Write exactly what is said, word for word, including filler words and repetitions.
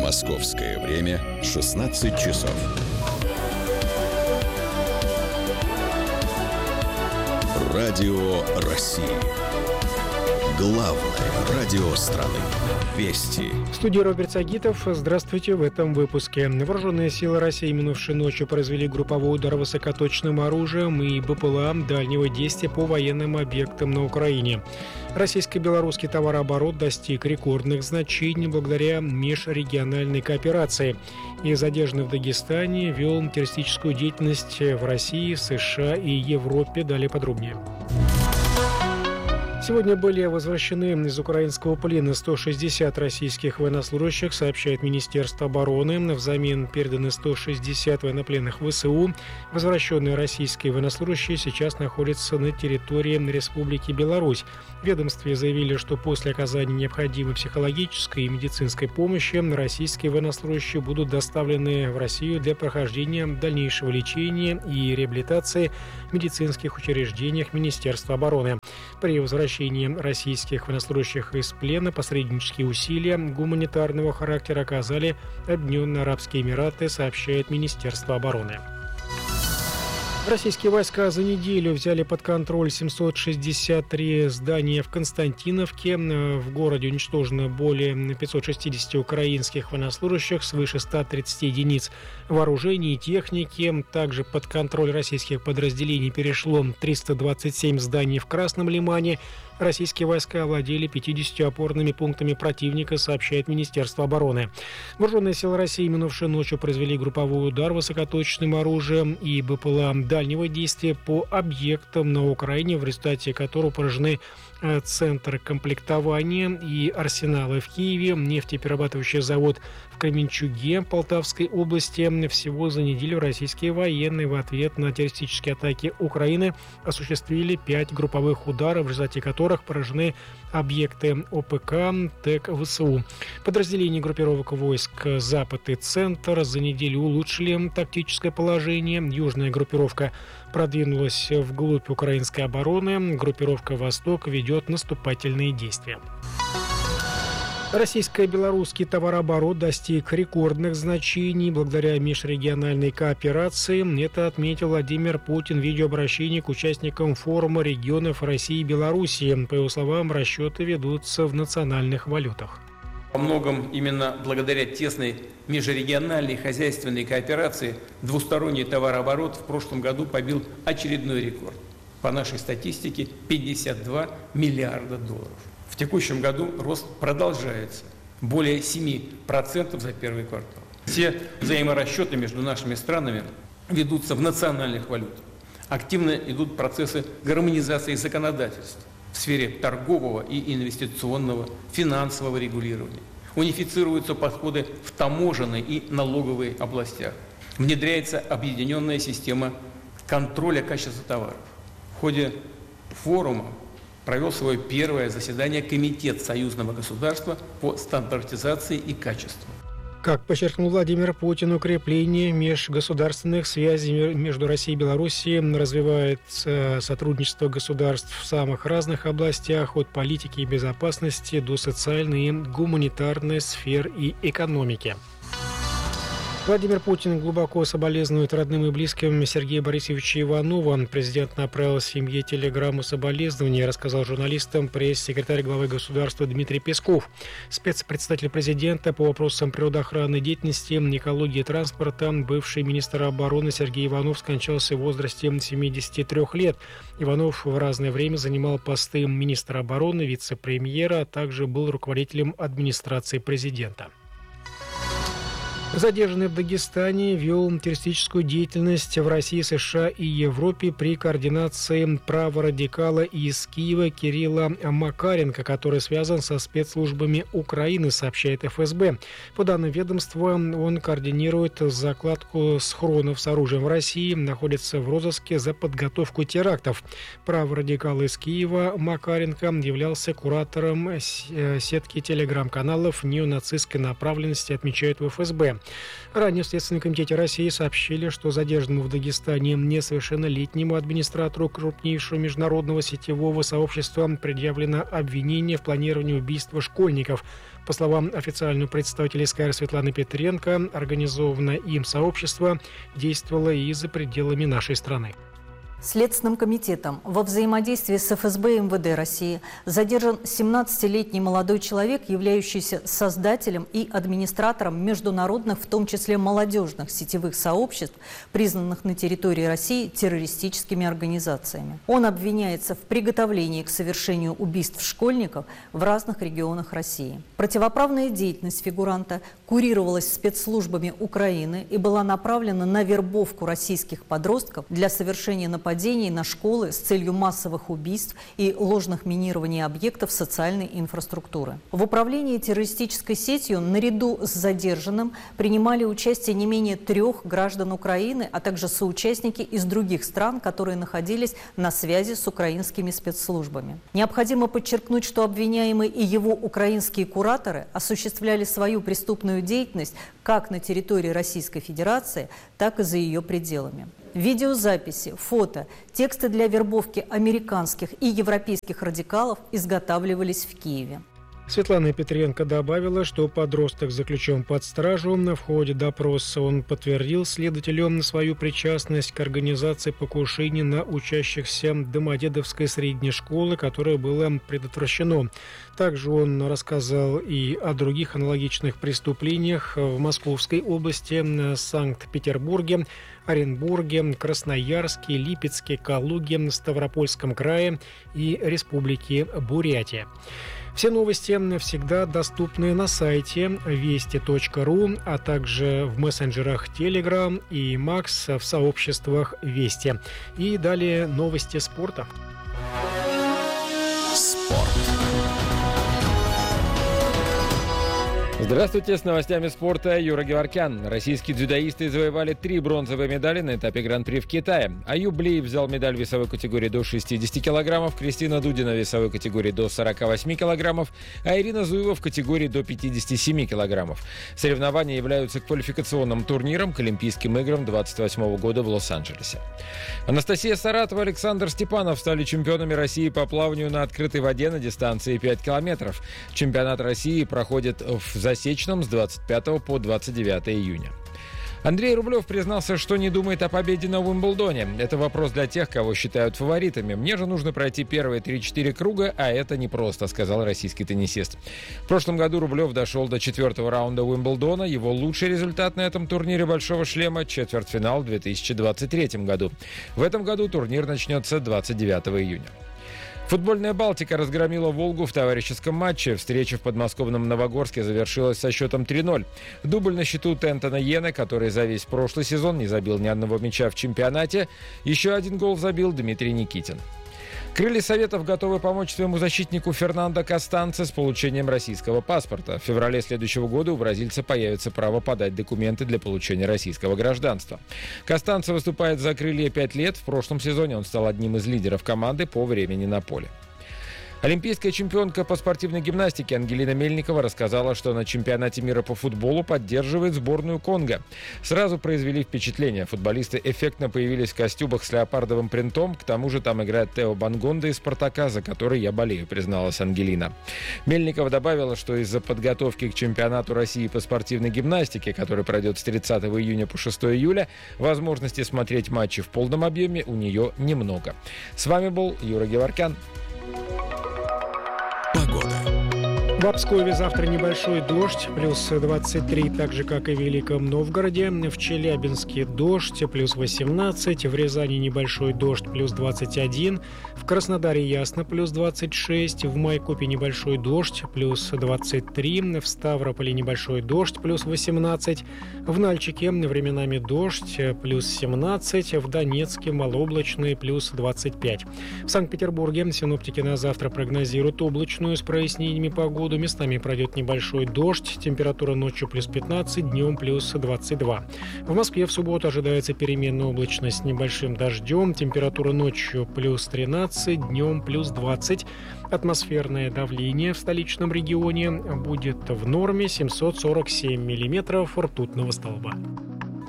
Московское время шестнадцать часов. Радио России. Главное радио страны. Вести. В студии Роберт Сагитов. Здравствуйте. В этом выпуске. Вооруженные силы России минувшей ночью произвели групповой удар высокоточным оружием и БПЛА дальнего действия по военным объектам на Украине. Российско-белорусский товарооборот достиг рекордных значений благодаря межрегиональной кооперации. И задержанный в Дагестане вел террористическую деятельность в России, США и Европе. Далее подробнее. Сегодня были возвращены из украинского плена сто шестьдесят российских военнослужащих, сообщает Министерство обороны. Взамен переданы сто шестьдесят военнопленных ВСУ. Возвращенные российские военнослужащие сейчас находятся на территории Республики Беларусь. В ведомстве заявили, что после оказания необходимой психологической и медицинской помощи российские военнослужащие будут доставлены в Россию для прохождения дальнейшего лечения и реабилитации в медицинских учреждениях Министерства обороны. При возвращении российских военнослужащих из плена посреднические усилия гуманитарного характера оказали Объединенные Арабские Эмираты, сообщает Министерство обороны. Российские войска за неделю взяли под контроль семьсот шестьдесят три здания в Константиновке. В городе уничтожено более пятьсот шестьдесят украинских военнослужащих, свыше ста тридцати единиц вооружений и техники. Также под контроль российских подразделений перешло триста двадцать семь зданий в Красном Лимане. Российские войска овладели пятьюдесятью опорными пунктами противника, сообщает Министерство обороны. Вооруженные силы России минувшей ночью произвели групповой удар высокоточным оружием и БПЛА дальнего действия по объектам на Украине, в результате которого поражены центр комплектования и арсеналы в Киеве, нефтеперерабатывающий завод в Кременчуге Полтавской области. Всего за неделю российские военные в ответ на террористические атаки Украины осуществили пять групповых ударов, в результате которых поражены объекты ОПК, ТЭК, ВСУ. Подразделения группировок войск «Запад» и «Центр» за неделю улучшили тактическое положение. Южная группировка продвинулась вглубь украинской обороны. Группировка «Восток» ведет наступательные действия. Российско-белорусский товарооборот достиг рекордных значений благодаря межрегиональной кооперации. Это отметил Владимир Путин в видеообращении к участникам форума регионов России и Белоруссии. По его словам, расчеты ведутся в национальных валютах. Во многом именно благодаря тесной межрегиональной хозяйственной кооперации двусторонний товарооборот в прошлом году побил очередной рекорд. По нашей статистике пятьдесят два миллиарда долларов. В текущем году рост продолжается. Более семи процентов за первый квартал. Все взаиморасчеты между нашими странами ведутся в национальных валютах. Активно идут процессы гармонизации законодательств в сфере торгового и инвестиционного, финансового регулирования. Унифицируются подходы в таможенной и налоговой областях. Внедряется объединенная система контроля качества товаров. В ходе форума провел свое первое заседание Комитет союзного государства по стандартизации и качеству. Как подчеркнул Владимир Путин, укрепление межгосударственных связей между Россией и Белоруссией развивает сотрудничество государств в самых разных областях, от политики и безопасности до социальной и гуманитарной сфер и экономики. Владимир Путин глубоко соболезнует родным и близким Сергея Борисовича Иванова. Президент направил семье телеграмму соболезнования, рассказал журналистам пресс-секретарь главы государства Дмитрий Песков. Спецпредставитель президента по вопросам природоохранной деятельности, экологии и транспорта, бывший министр обороны Сергей Иванов скончался в возрасте семидесяти трёх лет. Иванов в разное время занимал посты министра обороны, вице-премьера, а также был руководителем администрации президента. Задержанный в Дагестане вел террористическую деятельность в России, США и Европе при координации праворадикала из Киева Кирилла Макаренко, который связан со спецслужбами Украины, сообщает эф эс бэ. По данным ведомства, он координирует закладку схронов с оружием в России, находится в розыске за подготовку терактов. Праворадикал из Киева Макаренко являлся куратором сетки телеграм-каналов неонацистской направленности, отмечают в эф эс бэ. Ранее в Следственном комитете России сообщили, что задержанному в Дагестане несовершеннолетнему администратору крупнейшего международного сетевого сообщества предъявлено обвинение в планировании убийства школьников. По словам официального представителя СКР Светланы Петренко, организованное им сообщество действовало и за пределами нашей страны. Следственным комитетом во взаимодействии с эф эс бэ и эм вэ дэ России задержан семнадцатилетний молодой человек, являющийся создателем и администратором международных, в том числе молодежных сетевых сообществ, признанных на территории России террористическими организациями. Он обвиняется в приготовлении к совершению убийств школьников в разных регионах России. Противоправная деятельность фигуранта курировалась спецслужбами Украины и была направлена на вербовку российских подростков для совершения нападений на школы с целью массовых убийств и ложных минирований объектов социальной инфраструктуры. В управлении террористической сетью наряду с задержанным принимали участие не менее трех граждан Украины, а также соучастники из других стран, которые находились на связи с украинскими спецслужбами. Необходимо подчеркнуть, что обвиняемый и его украинские кураторы осуществляли свою преступную деятельность как на территории Российской Федерации, так и за ее пределами. Видеозаписи, фото, тексты для вербовки американских и европейских радикалов изготавливались в Киеве. Светлана Петренко добавила, что подросток заключен под стражу. В ходе допроса он подтвердил следователю свою причастность к организации покушений на учащихся Домодедовской средней школы, которое было предотвращено. Также он рассказал и о других аналогичных преступлениях в Московской области, Санкт-Петербурге, Оренбурге, Красноярске, Липецке, Калуге, Ставропольском крае и Республике Бурятия. Все новости всегда доступны на сайте вести точка ру, а также в мессенджерах Telegram и Макс в сообществах Вести. И далее новости спорта. Спорт. Здравствуйте, с новостями спорта Юра Геворкян. Российские дзюдоисты завоевали три бронзовые медали на этапе Гран-при в Китае. Аюб Блиев взял медаль в весовой категории до шестидесяти килограммов, Кристина Дудина в весовой категории до сорока восьми килограммов, а Ирина Зуева в категории до пятидесяти семи килограммов. Соревнования являются квалификационным турниром к Олимпийским играм двадцать восьмого года в Лос-Анджелесе. Анастасия Саратова и Александр Степанов стали чемпионами России по плаванию на открытой воде на дистанции пять километров. Чемпионат России проходит в Засечном с двадцать пятого по двадцать девятое июня. Андрей Рублев признался, что не думает о победе на Уимблдоне. Это вопрос для тех, кого считают фаворитами. «Мне же нужно пройти первые три-четыре круга, а это непросто», — сказал российский теннисист. В прошлом году Рублев дошел до четвертого раунда Уимблдона. Его лучший результат на этом турнире «Большого шлема» — четвертьфинал в две тысячи двадцать третьем году. В этом году турнир начнется двадцать девятого июня. Футбольная «Балтика» разгромила «Волгу» в товарищеском матче. Встреча в подмосковном Новогорске завершилась со счетом три ноль. Дубль на счету Тентона Йена, который за весь прошлый сезон не забил ни одного мяча в чемпионате. Еще один гол забил Дмитрий Никитин. Крылья Советов готовы помочь своему защитнику Фернандо Костанце с получением российского паспорта. В феврале следующего года у бразильца появится право подать документы для получения российского гражданства. Костанце выступает за «Крылья» пять лет. В прошлом сезоне он стал одним из лидеров команды по времени на поле. Олимпийская чемпионка по спортивной гимнастике Ангелина Мельникова рассказала, что на чемпионате мира по футболу поддерживает сборную Конго. Сразу произвели впечатление. Футболисты эффектно появились в костюмах с леопардовым принтом. К тому же там играет Тео Бангонда из «Спартака», за который я болею, призналась Ангелина. Мельникова добавила, что из-за подготовки к чемпионату России по спортивной гимнастике, который пройдет с тридцатого июня по шестого июля, возможности смотреть матчи в полном объеме у нее немного. С вами был Юра Геворкян. Погода. В Пскове завтра небольшой дождь, плюс двадцать три, так же, как и в Великом Новгороде. В Челябинске дождь, плюс восемнадцать. В Рязани небольшой дождь, плюс двадцать один. В Краснодаре ясно, плюс двадцать шесть. В Майкопе небольшой дождь, плюс двадцать три. В Ставрополе небольшой дождь, плюс восемнадцать. В Нальчике временами дождь, плюс семнадцать. В Донецке малооблачный, плюс двадцать пять. В Санкт-Петербурге синоптики на завтра прогнозируют облачную с прояснениями погоду. Местами пройдет небольшой дождь. Температура ночью плюс пятнадцать, днем плюс двадцать два. В Москве в субботу ожидается переменная облачность с небольшим дождем. Температура ночью плюс тринадцать, днем плюс двадцать. Атмосферное давление в столичном регионе будет в норме семьсот сорок семь миллиметров ртутного столба.